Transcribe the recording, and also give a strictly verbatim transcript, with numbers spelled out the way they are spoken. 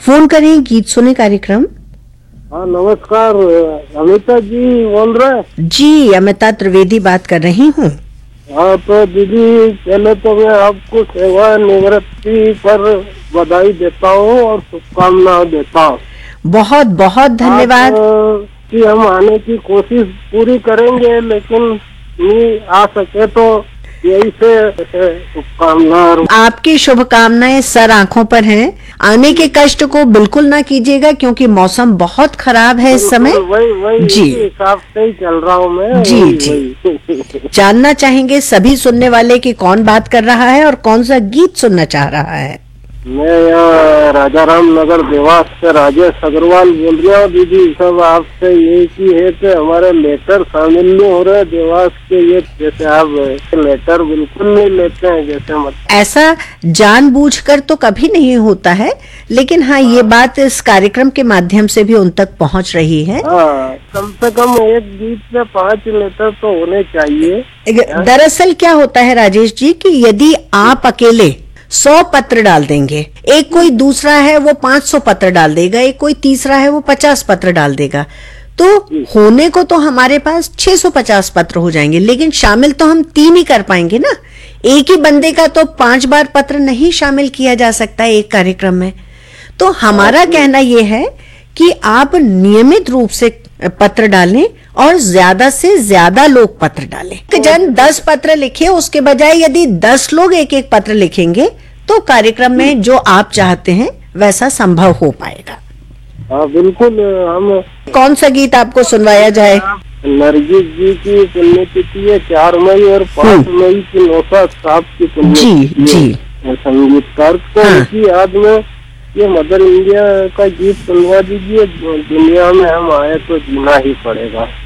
Phone करें गीत सुने कार्यक्रम। हाँ नमस्कार, अमिता जी बोल रहे हैं? जी, अमिता त्रिवेदी बात कर रही हूँ। हाँ तो दीदी, पहले तो मैं आपको सेवा निवृत्ति पर बधाई देता हूँ और शुभकामनाएं देता हूँ। बहुत बहुत धन्यवाद। कि हम आने की कोशिश पूरी करेंगे, लेकिन नहीं आ सके तो यही से शुभकामनाएं। आपकी शुभकामनाएं सर आंखों पर हैं। आने के कष्ट को बिल्कुल ना कीजिएगा क्योंकि मौसम बहुत खराब है इस समय। वही वही जी, हिसाब से ही चल रहा हूँ मैं। जी वही, जी वही। जानना चाहेंगे सभी सुनने वाले कि कौन बात कर रहा है और कौन सा गीत सुनना चाह रहा है। मैं यहाँ राजा राम नगर देवास से राजेश अग्रवाल बोल रहा हूँ। दीदी सब आपसे यही की है कि हमारे लेटर शामिल नहीं हो रहे देवास के, ये जैसे आप लेटर बिल्कुल नहीं लेते हैं जैसे मत। ऐसा जानबूझकर तो कभी नहीं होता है, लेकिन हाँ ये बात इस कार्यक्रम के माध्यम से भी उन तक पहुँच रही है। हाँ, कम से कम एक गीत में पांच लेटर तो होने चाहिए। दरअसल क्या होता है राजेश जी कि यदि आप अकेले सौ पत्र डाल देंगे, एक कोई दूसरा है वो पांच सौ पत्र डाल देगा, एक कोई तीसरा है वो पचास पत्र डाल देगा, तो होने को तो हमारे पास छह सौ पचास पत्र हो जाएंगे, लेकिन शामिल तो हम तीन ही कर पाएंगे ना। एक ही बंदे का तो पांच बार पत्र नहीं शामिल किया जा सकता एक कार्यक्रम में। तो हमारा कहना यह है कि आप नियमित रूप से पत्र डालें और ज्यादा से ज्यादा लोग पत्र डालें। जन दस पत्र लिखे उसके बजाय यदि दस लोग एक एक पत्र लिखेंगे तो कार्यक्रम में जो आप चाहते हैं वैसा संभव हो पाएगा। हाँ बिल्कुल। हम कौन सा गीत आपको सुनवाया जाए? नरगिस जी की पुण्यतिथि है चार मई और पाँच मई की नौशाद साहब की पुण्यतिथि। जी जी संगीतकार को हाँ। की याद में ये मदर इंडिया का गीत सुनवा दीजिए। दुनिया में हम आए तो जीना ही पड़ेगा।